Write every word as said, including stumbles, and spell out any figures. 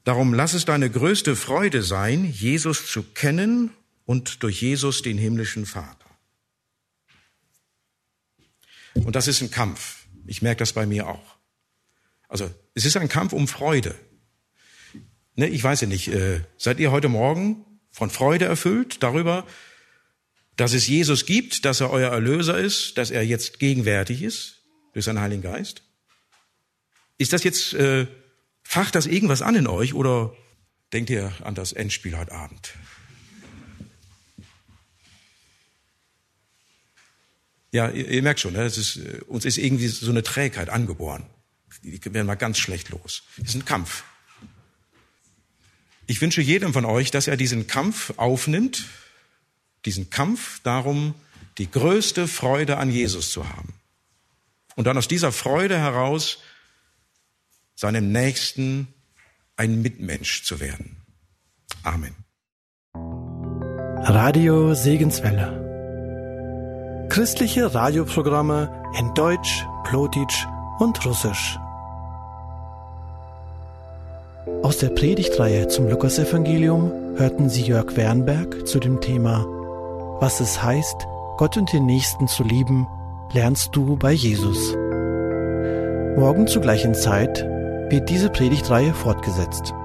Darum lass es deine größte Freude sein, Jesus zu kennen und durch Jesus den himmlischen Vater. Und das ist ein Kampf. Ich merke das bei mir auch. Also es ist ein Kampf um Freude. Ne, ich weiß ja nicht, äh, seid ihr heute Morgen von Freude erfüllt darüber, dass es Jesus gibt, dass er euer Erlöser ist, dass er jetzt gegenwärtig ist durch seinen Heiligen Geist? Ist das jetzt, äh, facht das irgendwas an in euch oder denkt ihr an das Endspiel heute Abend? Ja, ihr, ihr merkt schon, ne, es ist, uns ist irgendwie so eine Trägheit angeboren. Die werden mal ganz schlecht los. Es ist ein Kampf. Ich wünsche jedem von euch, dass er diesen Kampf aufnimmt, diesen Kampf darum, die größte Freude an Jesus zu haben. Und dann aus dieser Freude heraus seinem Nächsten ein Mitmensch zu werden. Amen. Radio Segenswelle. Christliche Radioprogramme in Deutsch, Plotitsch und Russisch. Aus der Predigtreihe zum Lukasevangelium hörten Sie Jörg Wernberg zu dem Thema Was es heißt, Gott und den Nächsten zu lieben, lernst du bei Jesus. Morgen zur gleichen Zeit wird diese Predigtreihe fortgesetzt.